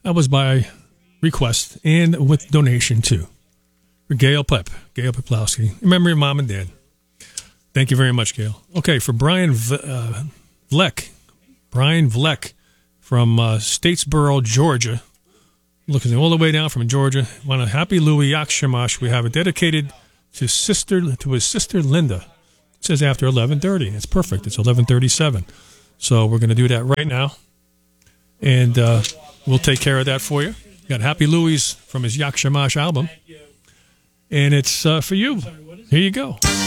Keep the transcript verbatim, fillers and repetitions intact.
That was by request and with donation too. For Gail Pep, Gail Peplowski. In memory of mom and dad. Thank you very much, Gail. Okay, for Brian v- uh, Vleck. Brian Vleck from uh, Statesboro, Georgia. Looking all the way down from Georgia. Want a happy Louis Yak Shamash. We have it dedicated to sister to his sister Linda. It says after eleven thirty. It's perfect. It's eleven thirty-seven. So we're going to do that right now. And uh, we'll take care of that for you. Got Happy Louis from his Yak Shamash album. And it's uh, for you. Here you go.